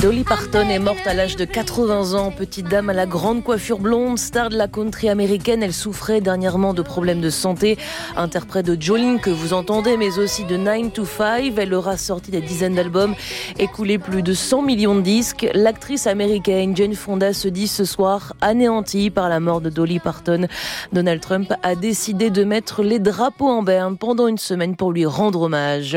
Dolly Parton est morte à l'âge de 80 ans. Petite dame à la grande coiffure blonde, star de la country américaine, elle souffrait dernièrement de problèmes de santé. Interprète de Jolene que vous entendez, mais aussi de 9 to 5. Elle aura sorti des dizaines d'albums, écoulé plus de 100 millions de disques. L'actrice américaine Jane Fonda se dit ce soir anéantie par la mort de Dolly Parton. Donald Trump a décidé de mettre les drapeaux en berne pendant une semaine pour lui rendre hommage.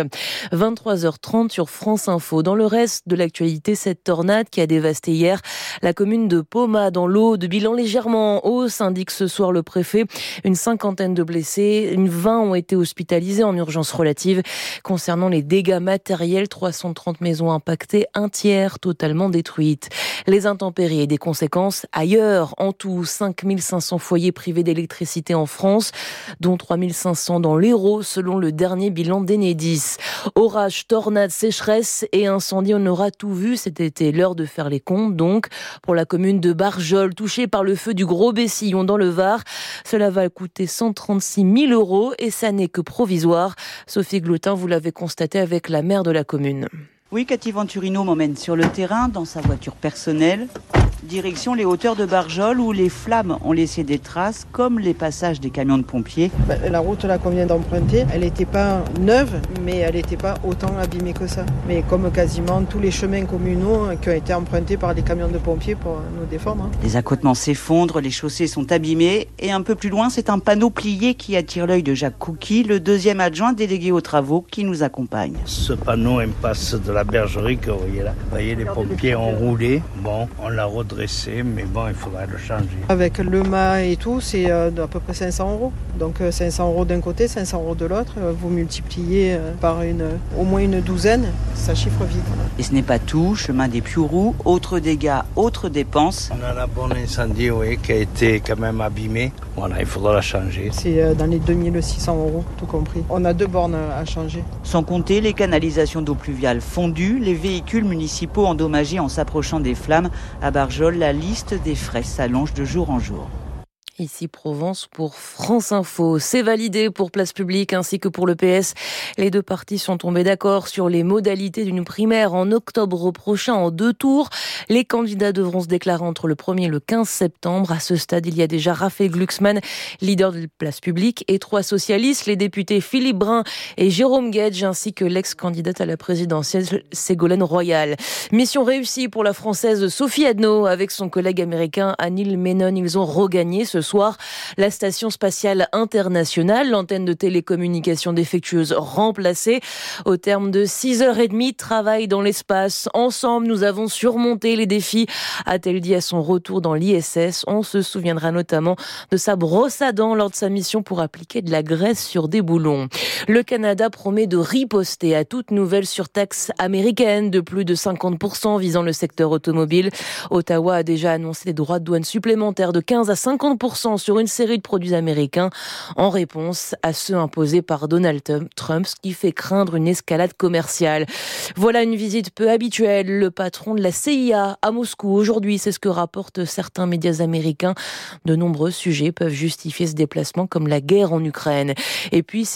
23h30 sur France Info. Dans le reste de l'actualité, cette tornade qui a dévasté hier la commune de Poma dans l'Aude, bilan légèrement en hausse, indique ce soir le préfet. Une cinquantaine de blessés, 20 ont été hospitalisés en urgence relative. Concernant les dégâts matériels, 330 maisons impactées, un tiers totalement détruites. Les intempéries et des conséquences ailleurs. En tout, 5500 foyers privés d'électricité en France, dont 3500 dans l'Hérault, selon le dernier bilan d'Enedis. Orages, tornades, sécheresse et incendies, on aura tout vu cet été. L'heure de faire les comptes, donc, pour la commune de Barjol, touchée par le feu du Gros Bessillon dans le Var. Cela va coûter 136 000 € et ça n'est que provisoire. Sophie Glotin, vous l'avez constaté avec la maire de la commune. Oui, Cathy Venturino m'emmène sur le terrain dans sa voiture personnelle. Direction les hauteurs de Barjol où les flammes ont laissé des traces comme les passages des camions de pompiers. La route là qu'on vient d'emprunter, elle n'était pas neuve, mais elle n'était pas autant abîmée que ça. Mais comme quasiment tous les chemins communaux qui ont été empruntés par les camions de pompiers pour nous défendre. Les accotements s'effondrent, les chaussées sont abîmées et un peu plus loin, c'est un panneau plié qui attire l'œil de Jacques Couky, le deuxième adjoint délégué aux travaux qui nous accompagne. Ce panneau impasse de la bergerie que vous voyez là. Vous voyez, les pompiers ont roulé. Bon, on l'a redressé, mais bon, il faudrait le changer. Avec le mât et tout, c'est à peu près 500 €. Donc 500 € d'un côté, 500 € de l'autre. Vous multipliez par au moins une douzaine, ça chiffre vite. Et ce n'est pas tout, chemin des Piourous, autres dégâts, autres dépenses. On a la bonne incendie, oui, qui a été quand même abîmée. Voilà, il faudra la changer. C'est dans les 2600 €, tout compris. On a 2 bornes à changer. Sans compter les canalisations d'eau pluviale fondues, les véhicules municipaux endommagés en s'approchant des flammes. À Barjol, la liste des frais s'allonge de jour en jour. Ici Provence pour France Info. C'est validé pour Place Publique ainsi que pour le PS. Les deux partis sont tombés d'accord sur les modalités d'une primaire en octobre prochain en 2 tours. Les candidats devront se déclarer entre le 1er et le 15 septembre. À ce stade, il y a déjà Raphaël Glucksmann, leader de Place Publique, et 3 socialistes, les députés Philippe Brun et Jérôme Guedj, ainsi que l'ex-candidate à la présidentielle Ségolène Royal. Mission réussie pour la Française Sophie Adno avec son collègue américain Anil Menon. Ils ont regagné ce soir la station spatiale internationale, l'antenne de télécommunications défectueuse remplacée. Au terme de 6h30 de travail dans l'espace, ensemble nous avons surmonté les défis, a-t-elle dit à son retour dans l'ISS. On se souviendra notamment de sa brosse à dents lors de sa mission pour appliquer de la graisse sur des boulons. Le Canada promet de riposter à toute nouvelle surtaxe américaine de plus de 50% visant le secteur automobile. Ottawa a déjà annoncé des droits de douane supplémentaires de 15 à 50% sur une série de produits américains en réponse à ceux imposés par Donald Trump, ce qui fait craindre une escalade commerciale. Voilà une visite peu habituelle. Le patron de la CIA à Moscou aujourd'hui, c'est ce que rapportent certains médias américains. De nombreux sujets peuvent justifier ce déplacement comme la guerre en Ukraine. Et puis